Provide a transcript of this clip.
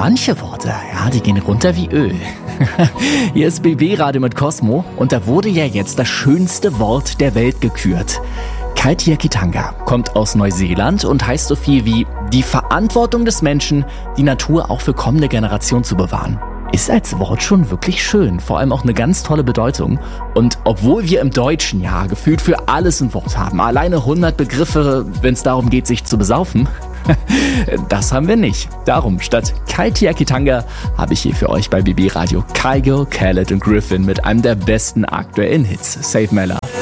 manche Worte, ja, die gehen runter wie Öl. Hier ist BB Radio mit Cosmo und da wurde ja jetzt das schönste Wort der Welt gekürt. Kaitiakitanga kommt aus Neuseeland und heißt so viel wie die Verantwortung des Menschen, die Natur auch für kommende Generationen zu bewahren. Ist als Wort schon wirklich schön, vor allem auch eine ganz tolle Bedeutung. Und obwohl wir im Deutschen ja gefühlt für alles ein Wort haben, alleine 100 Begriffe, wenn es darum geht, sich zu besaufen, das haben wir nicht. Darum, statt Kaitiakitanga habe ich hier für euch bei BB Radio Kygo, Khaled und Griffin mit einem der besten aktuellen Hits. Save My Love.